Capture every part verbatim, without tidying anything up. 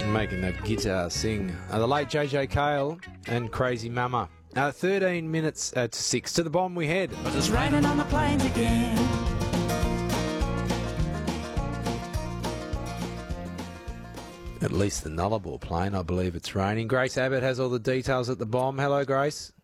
Making the guitar sing. Uh, the late J J Cale and Crazy Mama. Uh, thirteen minutes uh, to six. To the bomb we head. But it's raining on the plains again. At least the Nullarbor Plain, I believe it's raining. Grace Abbott has all the details at the bomb. Hello, Grace.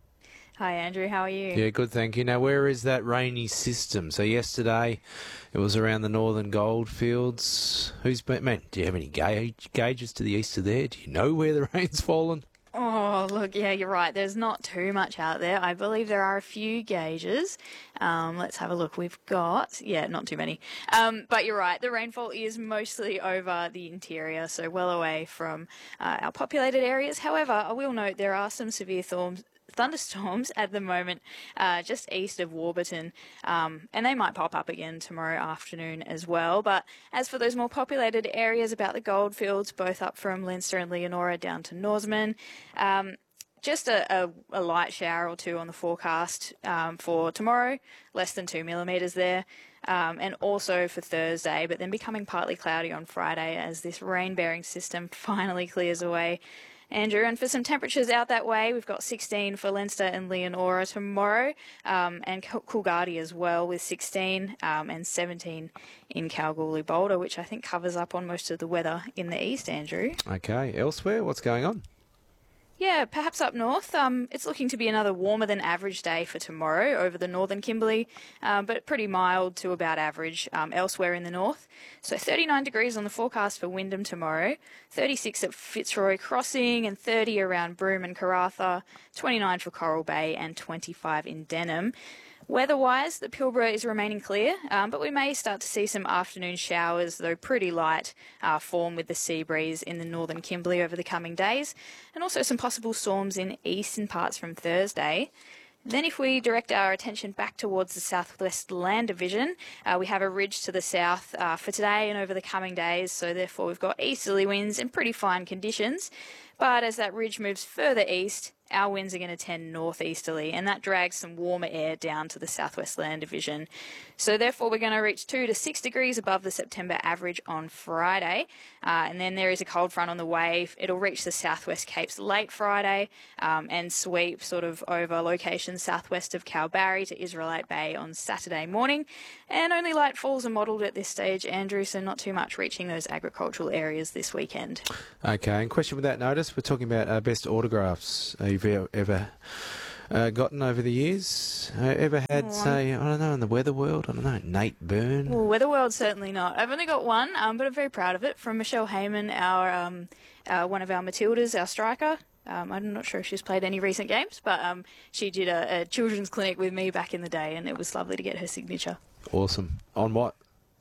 Hi, Andrew. How are you? Yeah, good, thank you. Now, where is that rainy system? So yesterday it was around the northern goldfields. Who's been, man, do you have any gauge, gauges to the east of there? Do you know where the rain's fallen? Oh, look, yeah, you're right. There's not too much out there. I believe there are a few gauges. Um, let's have a look. We've got, yeah, not too many. Um, but you're right. The rainfall is mostly over the interior, so well away from uh, our populated areas. However, I will note there are some severe storms. thunderstorms at the moment uh, just east of Warburton, um, and they might pop up again tomorrow afternoon as well. But as for those more populated areas about the goldfields, both up from Leinster and Leonora down to Norseman, um, just a, a, a light shower or two on the forecast um, for tomorrow, less than two millimetres there. Um, and also for Thursday, but then becoming partly cloudy on Friday as this rain-bearing system finally clears away. Andrew, and for some temperatures out that way, we've got sixteen for Leinster and Leonora tomorrow, um, and Coolgardie as well with sixteen, um, and seventeen in Kalgoorlie Boulder, which I think covers up on most of the weather in the east, Andrew. Okay, elsewhere, what's going on? Yeah, perhaps up north. Um, it's looking to be another warmer than average day for tomorrow over the northern Kimberley, uh, but pretty mild to about average um, elsewhere in the north. So thirty-nine degrees on the forecast for Wyndham tomorrow, thirty-six at Fitzroy Crossing and thirty around Broome and Karratha, twenty-nine for Coral Bay and twenty-five in Denham. Weather-wise, the Pilbara is remaining clear, um, but we may start to see some afternoon showers, though pretty light, uh, form with the sea breeze in the northern Kimberley over the coming days, and also some possible storms in eastern parts from Thursday. Then if we direct our attention back towards the southwest land division, uh, we have a ridge to the south uh, for today and over the coming days, so therefore we've got easterly winds and pretty fine conditions. But as that ridge moves further east, our winds are going to tend northeasterly, and that drags some warmer air down to the southwest land division. So therefore we're going to reach two to six degrees above the September average on Friday, uh, and then there is a cold front on the way. It'll reach the southwest Capes late Friday um, and sweep sort of over locations southwest of Kalbarri to Israelite Bay on Saturday morning, and only light falls are modelled at this stage, Andrew, so not too much reaching those agricultural areas this weekend. Okay, and question without notice, we're talking about uh, best autographs uh, you've ever uh, gotten over the years. Uh, ever had, oh, say, I don't know, in the weather world, I don't know, Nate Byrne? Well, weather world, certainly not. I've only got one, um, but I'm very proud of it, from Michelle Heyman, our um, uh, one of our Matildas, our striker. Um, I'm not sure if she's played any recent games, but um, she did a, a children's clinic with me back in the day, and it was lovely to get her signature. Awesome. On what?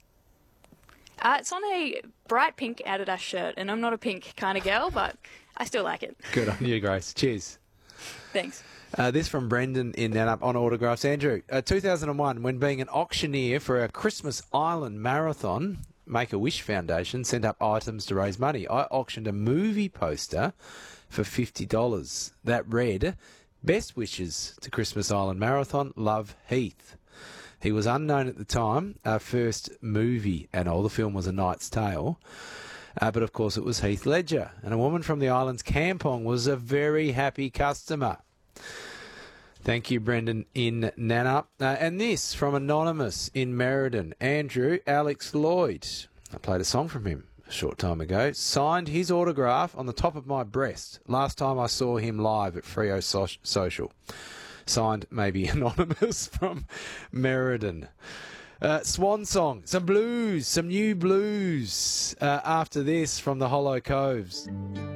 Uh, it's on a bright pink Adidas shirt, and I'm not a pink kind of girl, but I still like it. Good on you, Grace. Cheers. Thanks. Uh, this from Brendan in Nannup on autographs. Andrew, uh, two thousand one, when being an auctioneer for a Christmas Island marathon, Make-A-Wish Foundation sent up items to raise money. I auctioned a movie poster for fifty dollars that read, "Best wishes to Christmas Island Marathon, love Heath." He was unknown at the time. Our first movie and all, the film was A Knight's Tale. Uh, but, of course, it was Heath Ledger. And a woman from the island's Kampong was a very happy customer. Thank you, Brendan, in Nannup. Uh, and this from Anonymous in Merredin. Andrew, Alex Lloyd. I played a song from him a short time ago. Signed his autograph on the top of my breast. Last time I saw him live at Freo so- Social. Signed, maybe Anonymous from Merredin. Uh, Swan Song, some blues, some new blues uh, after this from the Hollow Coves.